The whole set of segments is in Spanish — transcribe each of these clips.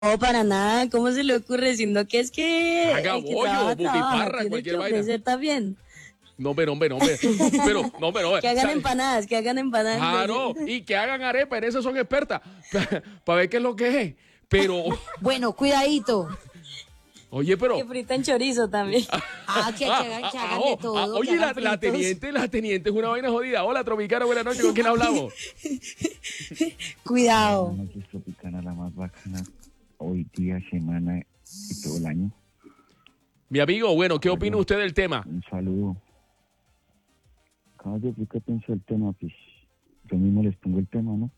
No, para nada, ¿cómo se le ocurre? Sino que es que Haga el que bollo, trabaja, bupifarra, tiene cualquier que vaina. ofrecer también. No, pero, hombre, no, hombre. Pero, no, pero, Que hagan empanadas, que hagan empanadas. claro, y que hagan arepa, en eso son expertas. Para ver qué es lo que es. Pero, Bueno, cuidadito. oye, pero. Que fritan chorizo también. Que hagan de todo. Oye, que la hagan fritos. la teniente es una vaina jodida. Hola, Tropicana, buenas noches, ¿con quién hablamos? Cuidado. Buenas noches, Tropicana, la más bacana, hoy día, semana y todo el año. Mi amigo, bueno, ¿qué opina usted del tema? Un saludo. Caballo, ¿qué pienso del tema? Pues yo mismo les pongo el tema, ¿no?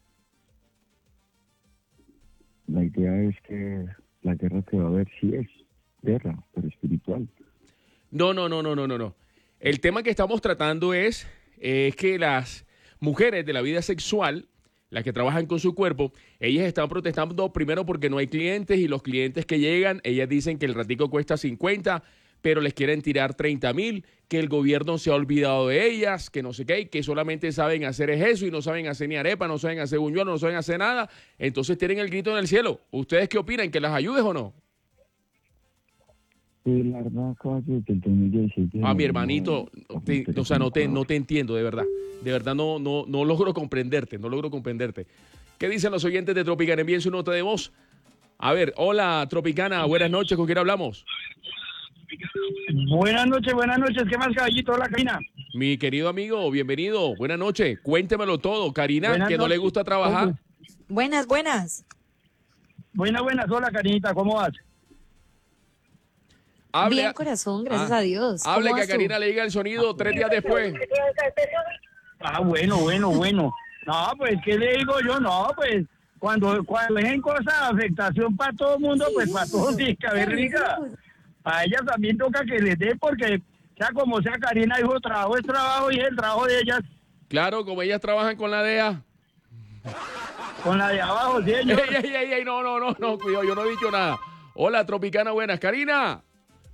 La idea es que la guerra que va a haber sí es guerra, pero espiritual. No. El tema que estamos tratando es que las mujeres de la vida sexual, las que trabajan con su cuerpo, ellas están protestando primero porque no hay clientes y los clientes que llegan, ellas dicen que el ratico cuesta 50, pero les quieren tirar 30,000, que el gobierno se ha olvidado de ellas, que no sé qué, que solamente saben hacer es eso y no saben hacer ni arepa, no saben hacer buñuelo, no saben hacer nada. Entonces tienen el grito en el cielo. ¿Ustedes qué opinan? ¿Que las ayudes o no? Pues la verdad, caballo, desde el 2017... Mi hermanito, no te entiendo, de verdad. De verdad no logro comprenderte, no logro comprenderte. ¿Qué dicen los oyentes de Tropicana? Envíen su nota de voz. A ver, hola Tropicana, buenas noches, ¿con quién hablamos? Buenas noches, ¿qué más, caballito? Hola, Karina. Mi querido amigo, bienvenido, buenas noches, cuéntemelo todo. Karina, Buenas que no le noches. gusta trabajar. Buenas. Buenas, hola, Karinita, ¿cómo vas? Hable, Bien, corazón, gracias a Dios. ¿Cómo hable que vas a tú? Karina le diga el sonido 3 días después. Bueno. No, pues, ¿qué le digo yo? No, pues, cuando es en cosa de afectación para todo el mundo, pues para todos tiene que haber rica. A ellas también toca que les dé porque, sea como sea, Karina dijo, trabajo es trabajo y es el trabajo de ellas Claro, como ellas trabajan con la DEA. con la de abajo, ¿sí, señor? Ey, no, cuidado, yo no he dicho nada. Hola Tropicana, buenas. Karina.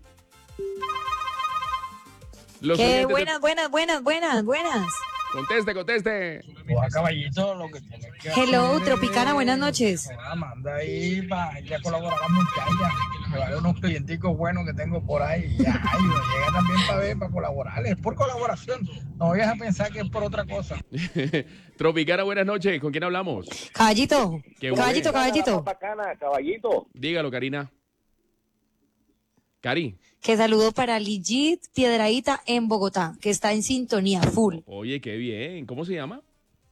Los ¿Qué? oyentes Buenas. Conteste. Oa, caballito, lo que tiene que Hello, hacer Tropicana, buenas noches. Manda ahí para ir a colaborar a la muchacha. Me vale unos clienticos buenos que tengo por ahí. Y ya, y uno llega también para ver, para colaborar. Es por colaboración. No vayas a pensar que es por otra cosa. Tropicana, buenas noches. ¿Con quién hablamos? Caballito, Qué bueno. caballito. Bacana, caballito. Dígalo, Karina. Cari. Que saludo para Ligit Piedraíta en Bogotá, que está en sintonía full. Oye, qué bien. ¿Cómo se llama?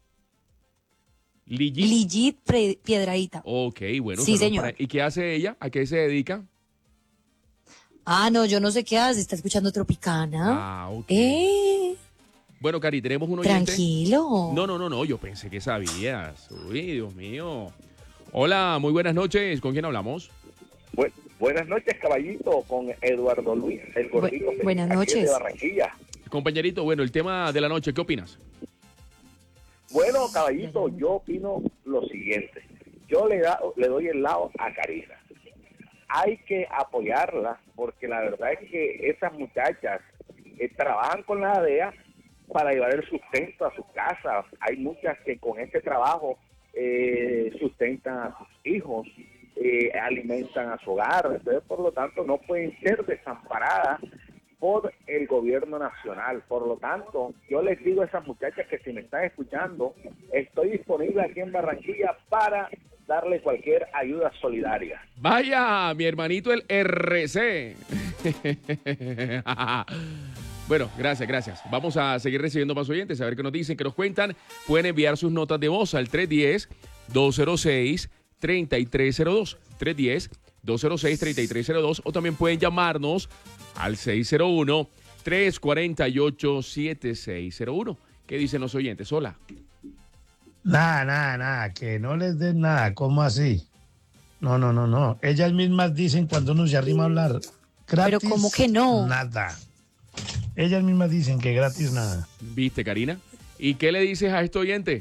Ligit. Ligit Piedraíta. Ok, bueno. Sí, saludos señor. para- ¿Y qué hace ella? ¿A qué se dedica? No, yo no sé qué hace, está escuchando Tropicana. Ok. Eh, Bueno, Cari, tenemos un oyente. tranquilo. No, yo pensé que sabías. Uy, Dios mío. Hola, muy buenas noches. ¿Con quién hablamos? Buenas noches, caballito, con Eduardo Luis, el gordito. Buenas aquí noches. de Barranquilla. Compañerito, bueno, el tema de la noche, ¿qué opinas? Bueno, caballito, yo opino lo siguiente. Yo le doy el lado a Karina. Hay que apoyarla porque la verdad es que esas muchachas trabajan con la DEA para llevar el sustento a sus casas. Hay muchas que con este trabajo sustentan a sus hijos, alimentan a su hogar. Entonces, por lo tanto, no pueden ser desamparadas por el gobierno nacional. Por lo tanto, yo les digo a esas muchachas que si me están escuchando, estoy disponible aquí en Barranquilla para darle cualquier ayuda solidaria. Vaya, mi hermanito el RC. Bueno, gracias. Vamos a seguir recibiendo más oyentes, a ver qué nos dicen, qué nos cuentan. Pueden enviar sus notas de voz al 310-206-3302. 310-206-3302. O también pueden llamarnos al 601-348-7601. ¿Qué dicen los oyentes? Hola. Nada, que no les den nada, ¿cómo así? No. Ellas mismas dicen cuando uno se arrima a hablar, gratis, Pero ¿cómo que no? nada. Ellas mismas dicen que gratis nada. ¿Viste, Karina? ¿Y qué le dices a este oyente?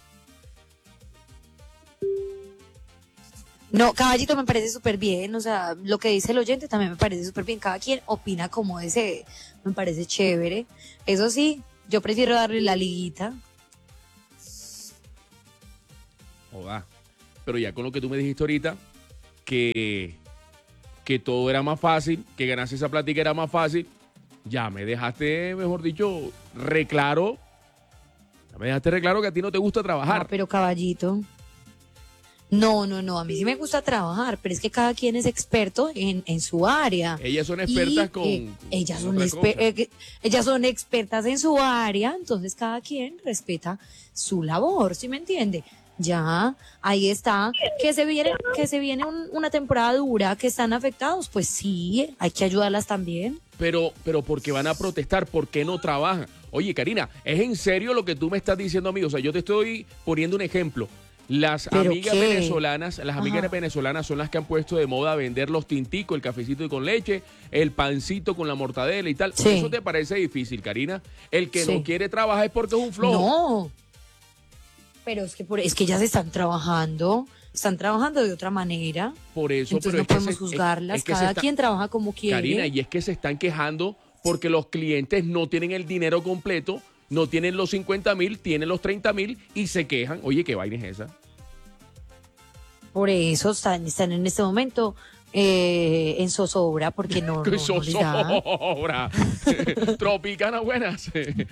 No, caballito, me parece súper bien, o sea, lo que dice el oyente también me parece súper bien, cada quien opina como desee, me parece chévere. Eso sí, yo prefiero darle la liguita. Joda. Pero ya con lo que tú me dijiste ahorita, que todo era más fácil, que ganarse esa plática era más fácil. Ya me dejaste, mejor dicho, reclaro. Ya me dejaste reclaro que a ti no te gusta trabajar. Ah, pero caballito. No, a mí sí me gusta trabajar, pero es que cada quien es experto en su área. Ellas son expertas ellas con son otra cosa. ellas son expertas en su área, entonces cada quien respeta su labor, ¿sí me entiende? Ya, ahí está, que se viene una temporada dura, que están afectados, pues sí, hay que ayudarlas también. Pero porque van a protestar, ¿por qué no trabajan? Oye, Karina, ¿es en serio lo que tú me estás diciendo, amigo? O sea, yo te estoy poniendo un ejemplo. Las ¿Pero amigas qué? venezolanas, Ajá. venezolanas son las que han puesto de moda vender los tinticos, el cafecito con leche, el pancito con la mortadela y tal. Sí. ¿Eso te parece difícil, Karina? El que Sí. no quiere trabajar es porque es un flojo. No, pero es que ellas están trabajando de otra manera. Por eso, Entonces pero no es que podemos juzgarlas, es que se cada está- quien trabaja como quiere. Karina, y es que se están quejando porque los clientes no tienen el dinero completo, no tienen los 50,000, tienen los 30,000 y se quejan. Oye, ¿qué vaina es esa? Por eso están en este momento en zozobra, porque no les da. Zozobra. Tropicana, buenas.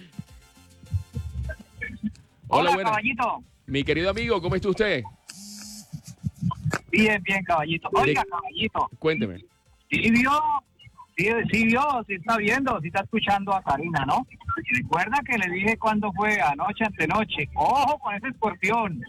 Hola, buenas. caballito. Mi querido amigo, ¿cómo está usted? Bien, caballito. Oiga, caballito. Cuénteme. Sí está viendo, sí está escuchando a Karina, ¿no? Recuerda que le dije cuando fue anoche, antenoche. Ojo con ese escorpión.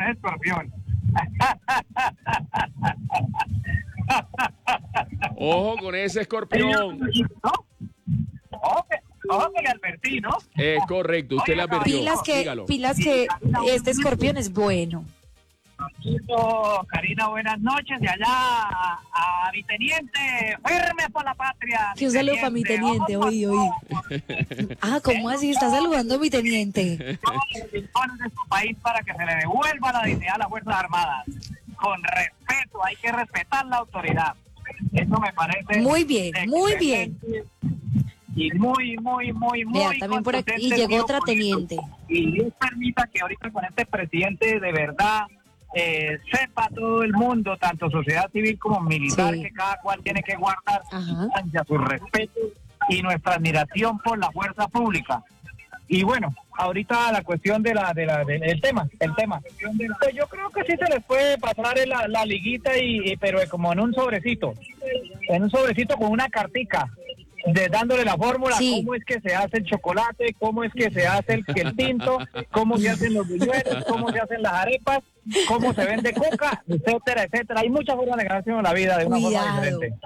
Ojo con ese escorpión. ¿No? Ojo que le advertí, ¿no? Es correcto, usted le Oiga, advirtió. Pilas Dígalo. que este escorpión es bueno. Karina, buenas noches. De allá a mi teniente, firme por la patria. Que un saludo para mi teniente, oí. Ah, ¿cómo así? ¿Está saludando a mi teniente? Todos los rincones de su país para que se le devuelva la dignidad a las Fuerzas Armadas. Con respeto, hay que respetar la autoridad. Eso me parece... Muy bien, muy bien. Y muy Vea, también por aquí, y llegó otra teniente. Y Dios permita que ahorita con este presidente de verdad sepa todo el mundo, tanto sociedad civil como militar, Sí. que cada cual tiene que guardar Ajá. su respeto y nuestra admiración por la fuerza pública. Y bueno, ahorita la cuestión del tema. Pues yo creo que sí se les puede pasar la liguita, pero como en un sobrecito con una cartica, dándole la fórmula, Sí. cómo es que se hace el chocolate, cómo es que se hace el tinto, cómo se hacen los buñuelos, cómo se hacen las arepas, cómo se vende coca, etcétera. Hay muchas formas de ganarse la vida de una forma Cuidado. diferente.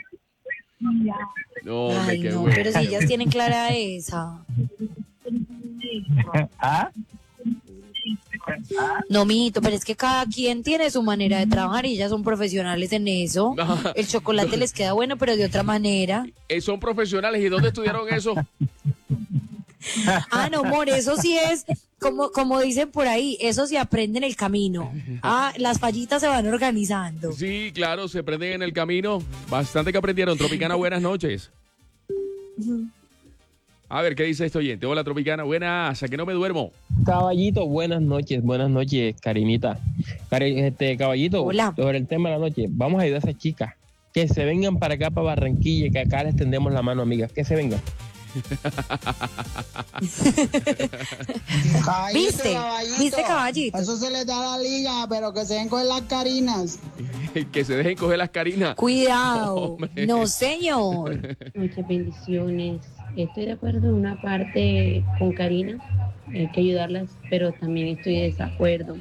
No, hombre, Ay, qué no, bueno. pero si ellas tienen clara esa. ¿Ah? No, mijito, pero es que cada quien tiene su manera de trabajar y ellas son profesionales en eso. No. El chocolate les queda bueno, pero de otra manera. Son profesionales. ¿Y dónde estudiaron eso? Ah, no, amor, eso sí es, como dicen por ahí, eso se aprende en el camino. Ah, las fallitas se van organizando. Sí, claro, se prenden en el camino. Bastante que aprendieron. Tropicana, buenas noches. A ver, ¿qué dice este oyente? Hola, Tropicana, buenas, a que no me duermo. Caballito, buenas noches, Karinita. Caballito, Hola. sobre el tema de la noche, vamos a ayudar a esas chicas que se vengan para acá, para Barranquilla, que acá les tendemos la mano, amigas, que se vengan. ¿Viste, caballito? Eso se les da a la liga, pero que se den con las Carinas. Que se dejen coger las Carinas. Cuidado. Hombre. No, señor. Muchas bendiciones. Estoy de acuerdo en una parte con Karina, hay que ayudarlas, pero también estoy de desacuerdo.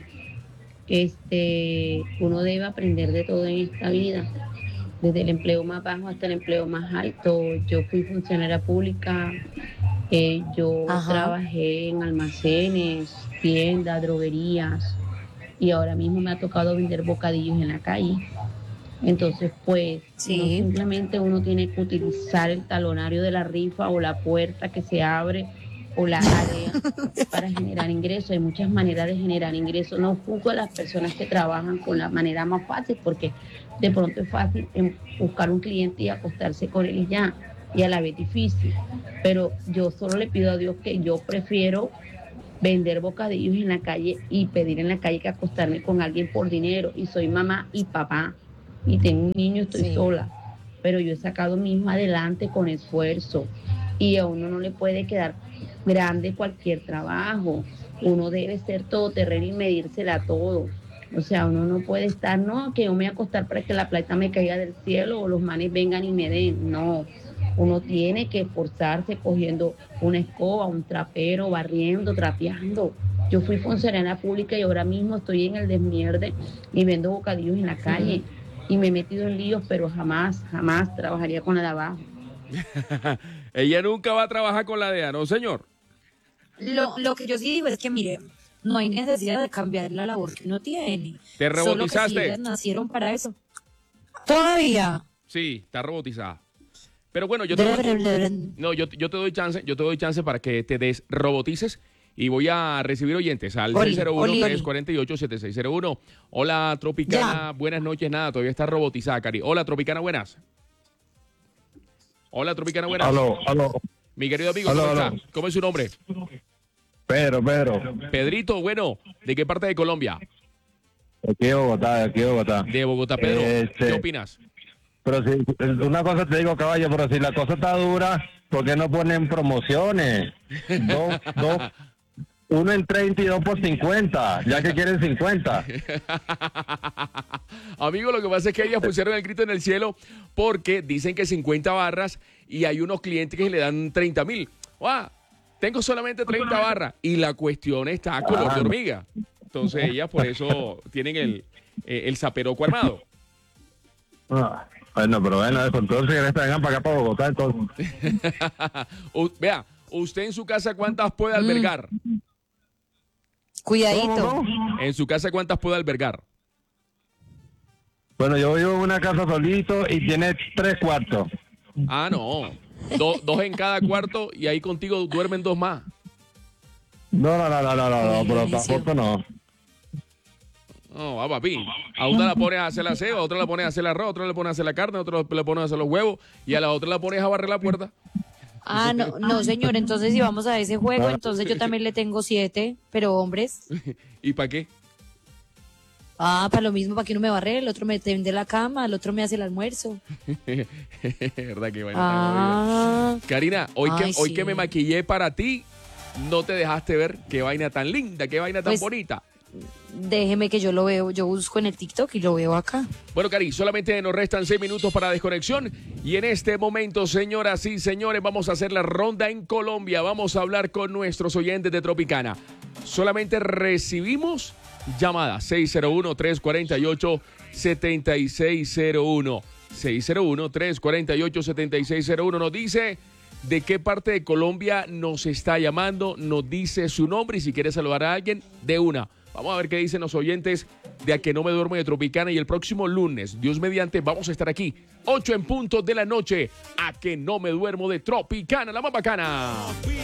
Uno debe aprender de todo en esta vida, desde el empleo más bajo hasta el empleo más alto. Yo fui funcionaria pública, yo Ajá. trabajé en almacenes, tiendas, droguerías, y ahora mismo me ha tocado vender bocadillos en la calle. Entonces, pues, Sí. no simplemente uno tiene que utilizar el talonario de la rifa o la puerta que se abre o la área para generar ingresos. Hay muchas maneras de generar ingresos. No juzgo a las personas que trabajan con la manera más fácil, porque de pronto es fácil buscar un cliente y acostarse con él y ya, y a la vez difícil. Pero yo solo le pido a Dios que yo prefiero vender bocadillos en la calle y pedir en la calle que acostarme con alguien por dinero. Y soy mamá y papá. y tengo un niño, estoy sola, pero yo he sacado a mi hijo adelante con esfuerzo y a uno no le puede quedar grande cualquier trabajo. Uno debe ser todoterreno y medírsela todo. O sea, uno no puede estar, no, que yo me voy a acostar para que la plata me caiga del cielo o los manes vengan y me den. No, uno tiene que esforzarse cogiendo una escoba, un trapero, barriendo, trapeando. Yo fui funcionaria pública y ahora mismo estoy en el desmierde y vendo bocadillos en la calle. Y me he metido en líos, pero jamás trabajaría con la de abajo. Ella nunca va a trabajar con la DEA, ¿no, señor? Lo que yo sí digo es que, mire, no hay necesidad de cambiar la labor que uno tiene. ¿Te Solo que si robotizaste? ellas nacieron para eso. Todavía. Sí, está robotizada. Pero bueno, yo te doy chance para que te desrobotices y voy a recibir oyentes al 601-348-7601. Hola, Tropicana, buenas noches. Nada, todavía está robotizada, Cari. Hola, Tropicana, buenas. Hola, Tropicana, buenas. Aló. Mi querido amigo, Aló, ¿cómo aló. está? ¿Cómo es su nombre? Pedro. Pedrito, bueno, ¿de qué parte de Colombia? Aquí de Bogotá. De Bogotá, Pedro. ¿Qué opinas? Pero si, una cosa te digo, caballo, pero si la cosa está dura, ¿por qué no ponen promociones? Uno en 30 y 2 por 50, ya que quieren 50. Amigo, lo que pasa es que ellas pusieron el grito en el cielo porque dicen que 50 barras y hay unos clientes que le dan 30.000. ¡Wow! Tengo solamente 30 barras y la cuestión está a color de hormiga. Entonces ellas por eso tienen el zaperoco armado. Bueno, pero bueno, entonces vengan para acá, para Bogotá, entonces. Vea, usted en su casa, ¿cuántas puede albergar? Cuidadito. En su casa, ¿cuántas puede albergar? Bueno, yo vivo en una casa solito y tiene 3 cuartos. Ah, no. Dos en cada cuarto y ahí contigo duermen 2 más. No, pero tampoco no. No, va, papi. A una la pones a hacer la aseo, a otra la pones a hacer el arroz, a otra le pones a hacer la carne, a otra le pones a hacer los huevos y a la otra la pones a barrer la puerta. Ah, no, señor, entonces si vamos a ese juego, entonces yo también le tengo 7, pero hombres. ¿Y para qué? Ah, para lo mismo, para que uno me barre, el otro me tiende la cama, el otro me hace el almuerzo. ¿Verdad que vaina? Karina, hoy sí. que me maquillé para ti, no te dejaste ver qué vaina tan linda, qué vaina tan Pues, bonita. Déjeme que yo lo veo, yo busco en el TikTok y lo veo acá. Bueno, Cari, solamente nos restan 6 minutos para desconexión y en este momento, señoras y señores, vamos a hacer la ronda en Colombia. Vamos a hablar con nuestros oyentes de Tropicana. Solamente recibimos llamadas 601-348-7601. 601-348-7601. Nos dice de qué parte de Colombia nos está llamando, nos dice su nombre y si quiere saludar a alguien, de una. Vamos a ver qué dicen los oyentes de A Que No Me Duermo de Tropicana y el próximo lunes, Dios mediante, vamos a estar aquí, 8 en punto de la noche, A Que No Me Duermo de Tropicana, la más bacana.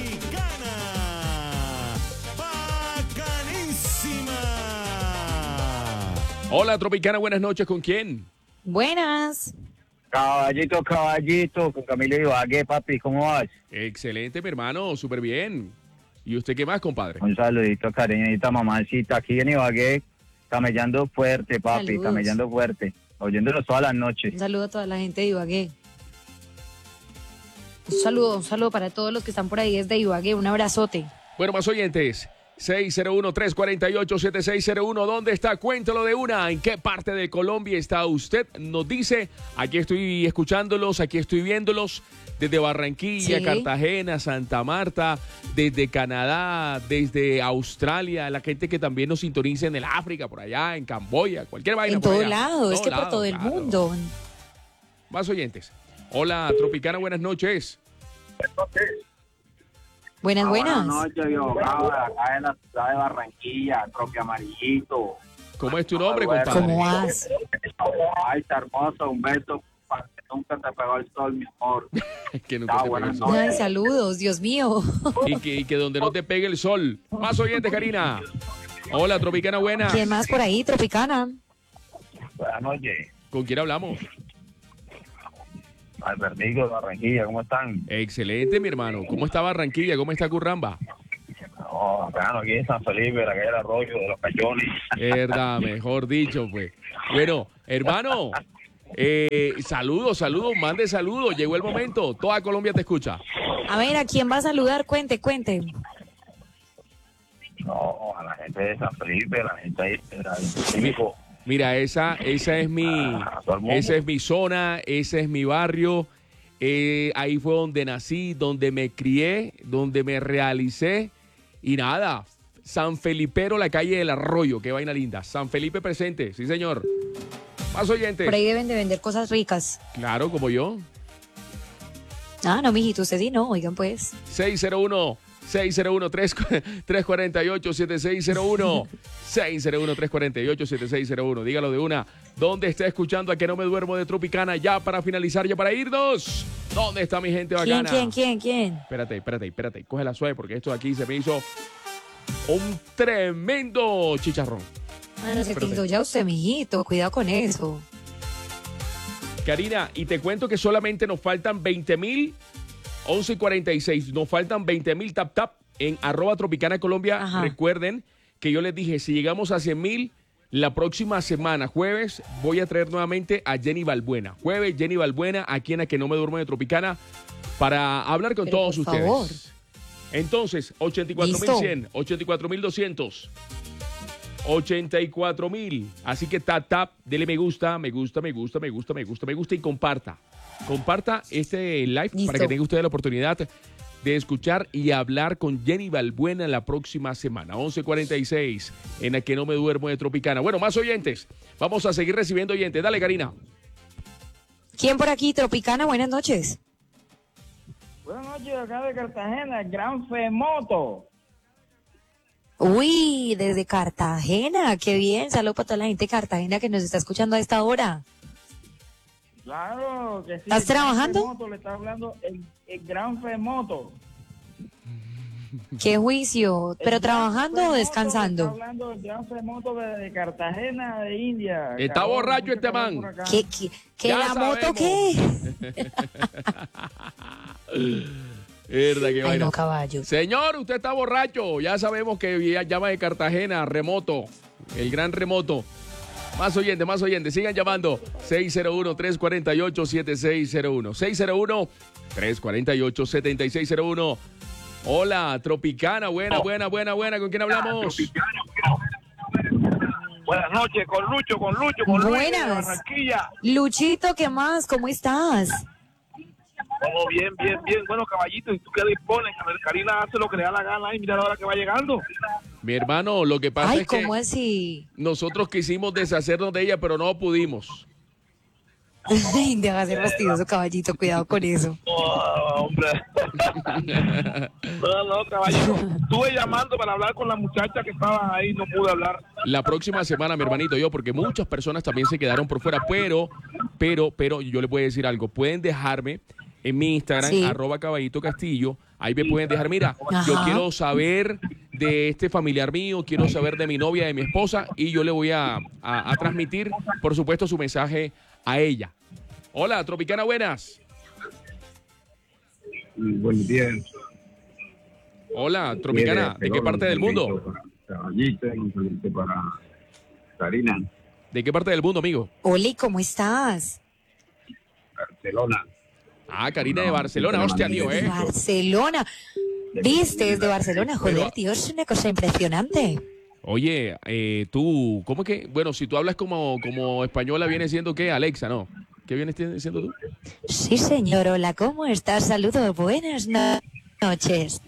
Hola, Tropicana, buenas noches, ¿con quién? Buenas. Caballito, con Camilo Ibagué, papi, ¿cómo vas? Excelente, mi hermano, súper bien. ¿Y usted qué más, compadre? Un saludito, cariñita, mamacita, aquí en Ibagué, camellando fuerte, papi, Saludos. camellando fuerte, oyéndolos todas las noches. Un saludo a toda la gente de Ibagué. Un saludo para todos los que están por ahí desde Ibagué, un abrazote. Bueno, más oyentes. 601-348-7601. ¿Dónde está? Cuéntalo de una. ¿En qué parte de Colombia está usted? Nos dice, aquí estoy escuchándolos, aquí estoy viéndolos. Desde Barranquilla, Sí. Cartagena, Santa Marta, desde Canadá, desde Australia, la gente que también nos sintoniza en el África, por allá, en Camboya, cualquier vaina. En por todo allá. lado, es que por lado, todo el claro. mundo. Más oyentes. Hola, Tropicana, buenas noches. Buenas. Buenas noches, yo, acá en la ciudad de Barranquilla, Tropia Amarillito. ¿Cómo es tu nombre, Bueno, compadre? ¿Cómo vas? Ay, está hermoso, un beso para que nunca te pegó el sol, mi amor. Que nunca Está te buena pegue el sol. Ay, saludos, Dios mío. Y que donde no te pegue el sol. Más oyentes, Karina. Hola, Tropicana, buena. ¿Quién más por ahí? Tropicana. Buenas noches, ¿Con quién hablamos? Albertico de Barranquilla, ¿cómo están? Excelente, mi hermano. ¿Cómo está Barranquilla? ¿Cómo está Curramba? No, acá aquí en San Felipe, la calle del Arroyo, de los Cayones. Verdad, mejor dicho, pues. Bueno, hermano, Saludos, mande saludos. Llegó el momento. Toda Colombia te escucha. A ver, ¿a quién va a saludar? Cuente. No, a la gente de San Felipe, la gente ahí. Mira, esa es mi zona, ese es mi barrio. Ahí fue donde nací, donde me crié, donde me realicé. Y nada, San Felipero, la calle del Arroyo, qué vaina linda. San Felipe presente, sí señor. Más oyentes. Por ahí deben de vender cosas ricas. Claro, como yo. Ah, no, mijito, usted sí no, oigan pues. 601-348-7601. 601-348-7601. Dígalo de una. ¿Dónde está escuchando a Que No Me Duermo de Tropicana? Ya para finalizar, ya para irnos. ¿Dónde está mi gente bacana? ¿Quién? Espérate. Coge la suave porque esto de aquí se me hizo un tremendo chicharrón. Bueno, se tildó ya usted, mijito. Cuidado con eso. Karina, y te cuento que solamente nos faltan 20,000, 11:46. Nos faltan 20,000 tap en @Tropicana Colombia. Ajá. Recuerden que yo les dije, si llegamos a 100,000, la próxima semana, jueves, voy a traer nuevamente a Jenny Balbuena. Jueves, Jenny Balbuena, aquí en A Que No Me Duermo de Tropicana, para hablar con todos ustedes. Favor. Entonces, 84,100, 84,200. 84,000. Así que tap, dele me gusta y comparta. Comparta este live. Listo. Para que tenga usted la oportunidad de escuchar y hablar con Jenny Balbuena la próxima semana. 11:46 en A Que No Me Duermo de Tropicana. Bueno, más oyentes. Vamos a seguir recibiendo oyentes. Dale, Karina. ¿Quién por aquí? Tropicana, buenas noches. Buenas noches, acá de Cartagena, Gran Femoto. Uy, desde Cartagena, qué bien. Saludos para toda la gente de Cartagena que nos está escuchando a esta hora. Claro, que sí. ¿Estás trabajando? Femoto, le está hablando el Gran Femoto. Qué juicio, pero ¿trabajando o descansando? Está hablando el Gran Femoto de Cartagena, de India. Está borracho este man. ¿Qué la moto qué? Verdad que vaina. No, caballo. Señor, usted está borracho. Ya sabemos que llama de Cartagena, remoto, el gran remoto. Más oyentes, sigan llamando. 601-348-7601. 601-348-7601. Hola, Tropicana, buena. ¿Con quién hablamos? Buenas noches, con Lucho, buenas. De Barranquilla. Luchito, ¿qué más? ¿Cómo estás? Todo bien. Bueno, caballito, ¿y tú qué dispones? A ver, Karina hace lo que le da la gana y mira la hora que va llegando. Mi hermano, lo que pasa es que ¿cómo así? Nosotros quisimos deshacernos de ella, pero no pudimos. Deja de ser fastidioso, caballito, cuidado con eso. Oh, hombre. No, caballito. Estuve llamando para hablar con la muchacha que estaba ahí, no pude hablar. La próxima semana, mi hermanito, porque muchas personas también se quedaron por fuera, pero yo les voy a decir algo. Pueden dejarme en mi Instagram, sí. @Caballito Castillo. Ahí me pueden dejar, mira, yo quiero saber de este familiar mío, quiero saber de mi novia, de mi esposa, y yo le voy a transmitir, por supuesto, su mensaje a ella. Hola, Tropicana, buenas. Buenos días. Hola, Tropicana, ¿de qué parte del mundo? Caballito, un saludo para Karina. ¿De qué parte del mundo, amigo? Oli, ¿cómo estás? Barcelona. Ah, Karina de Barcelona, hostia, tío, De Barcelona. ¿Viste? Desde Barcelona, joder, tío, es una cosa impresionante. Oye, tú, ¿cómo que? Bueno, si tú hablas como española, viene siendo ¿qué? Alexa, ¿no? ¿Qué vienes siendo tú? Sí, señor, hola, ¿cómo estás? Saludos, buenas noches.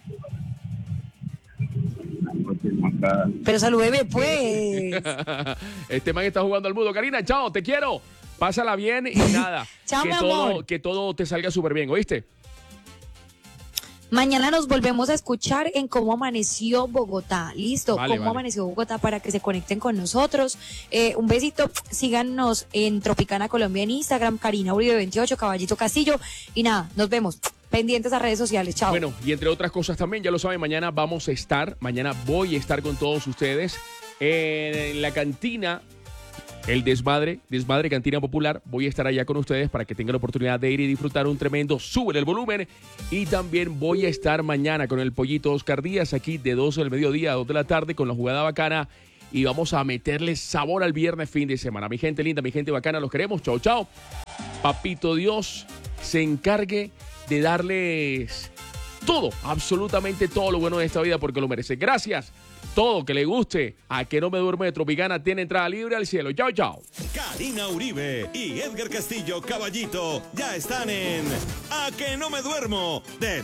Pero salúdeme, pues. Este man está jugando al mudo. Karina, chao, te quiero. Pásala bien y nada. Chao, mi amor. Que todo te salga súper bien, ¿oíste? Mañana nos volvemos a escuchar en Cómo Amaneció Bogotá. Listo, vale, Cómo Amaneció Bogotá para que se conecten con nosotros. Un besito, síganos en Tropicana Colombia en Instagram, Karina Uribe 28, Caballito Castillo. Y nada, nos vemos. Pendientes a redes sociales, chao. Bueno, y entre otras cosas también, ya lo saben, mañana voy a estar con todos ustedes en la cantina. El Desmadre Cantina Popular. Voy a estar allá con ustedes para que tengan la oportunidad de ir y disfrutar un tremendo Sube el Volumen. Y también voy a estar mañana con el Pollito Oscar Díaz aquí de 12 del mediodía a 2 de la tarde con la jugada bacana. y vamos a meterle sabor al viernes fin de semana. Mi gente linda, mi gente bacana, los queremos. Chao, chao. Papito Dios se encargue de darles todo, absolutamente todo lo bueno de esta vida porque lo merece. Gracias. Todo que le guste. A Que No Me Duermo de Tropicana tiene entrada libre al cielo. Chao, chao. Karina Uribe y Edgar Castillo Caballito ya están en A Que No Me Duermo de